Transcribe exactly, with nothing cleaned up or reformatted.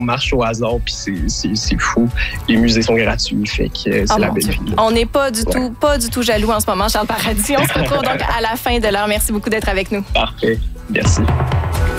marche au hasard, puis c'est, c'est, c'est fou. Les musées sont gratuits, fait que c'est oh la belle vie. On n'est pas du ouais. tout, pas du tout jaloux en ce moment, Charles Paradis. On se retrouve donc à la fin de l'heure. Merci beaucoup d'être avec nous. Parfait. Merci.